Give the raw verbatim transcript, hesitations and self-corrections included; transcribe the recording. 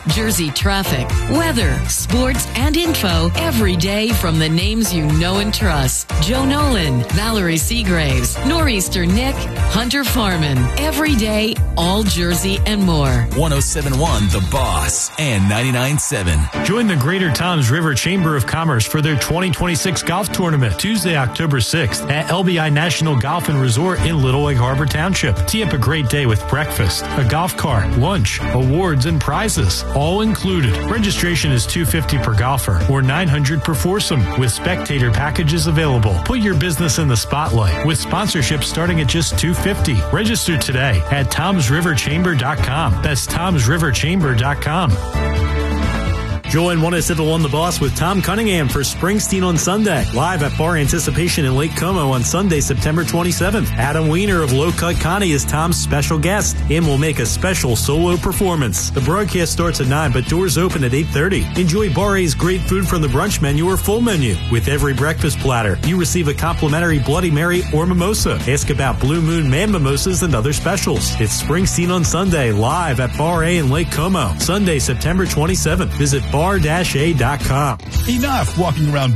Jersey traffic, weather, sports, and info every day from the names you know and trust. Joe Nolan, Valerie Seagraves, Nor'easter Nick, Hunter Farman. Every day, all Jersey and more. one oh seven point one The Boss and ninety-nine point seven. Join the Greater Toms River Chamber of Commerce for their twenty twenty-six golf tournament Tuesday, October sixth at L B I National Golf and Resort in Little Egg Harbor Township. Tee up a great day with breakfast, a golf cart, lunch, awards, and prizes, all included. Registration is two hundred fifty dollars per golfer or nine hundred dollars per foursome with spectator packages available. Put your business in the spotlight with sponsorships starting at just two hundred fifty dollars. Register today at toms river chamber dot com. That's toms river chamber dot com. Join one oh seven point one The Boss with Tom Cunningham for Springsteen on Sunday. Live at Bar Anticipation in Lake Como on Sunday, September twenty-seventh. Adam Weiner of Low Cut Connie is Tom's special guest and will make a special solo performance. The broadcast starts at nine, but doors open at eight thirty. Enjoy Bar A's great food from the brunch menu or full menu. With every breakfast platter, you receive a complimentary Bloody Mary or mimosa. Ask about Blue Moon Man mimosas and other specials. It's Springsteen on Sunday, live at Bar A in Lake Como. Sunday, September twenty-seventh. Visit bar dash a dot com. Enough walking around